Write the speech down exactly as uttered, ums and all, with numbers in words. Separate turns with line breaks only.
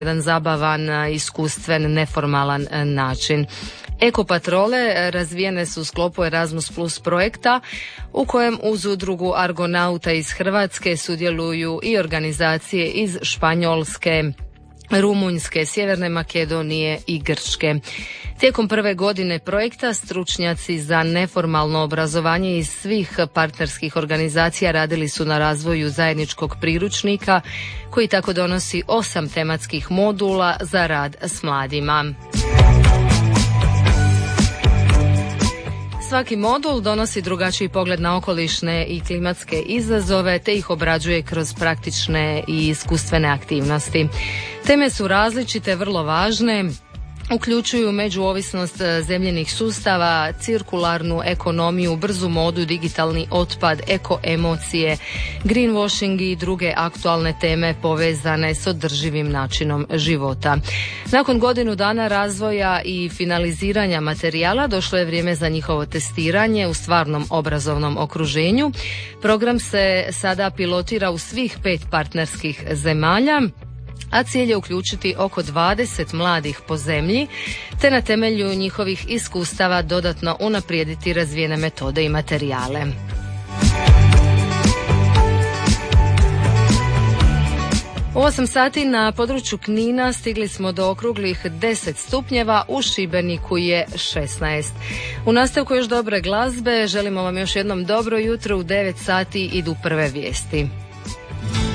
jedan zabavan, iskustven, neformalan način. Ekopatrole razvijene su u sklopu Erasmus Plus projekta u kojem uz udrugu Argonauta iz Hrvatske sudjeluju i organizacije iz Španjolske, Rumunjske, Sjeverne Makedonije i Grčke. Tijekom prve godine projekta stručnjaci za neformalno obrazovanje iz svih partnerskih organizacija radili su na razvoju zajedničkog priručnika koji tako donosi osam tematskih modula za rad s mladima. Svaki modul donosi drugačiji pogled na okolišne i klimatske izazove te ih obrađuje kroz praktične i iskustvene aktivnosti. Teme su različite, vrlo važne, uključuju međuovisnost zemljinih sustava, cirkularnu ekonomiju, brzu modu, digitalni otpad, eko-emocije, greenwashing i druge aktualne teme povezane s održivim načinom života. Nakon godinu dana razvoja i finaliziranja materijala došlo je vrijeme za njihovo testiranje u stvarnom obrazovnom okruženju. Program se sada pilotira u svih pet partnerskih zemalja, a cilj je uključiti oko dvadeset mladih po zemlji, te na temelju njihovih iskustava dodatno unaprijediti razvijene metode i materijale. U osam sati na području Knina stigli smo do okruglih deset stupnjeva, u Šibeniku je šesnaest. U nastavku još dobre glazbe, želimo vam još jednom dobro jutro, u devet sati idu prve vijesti.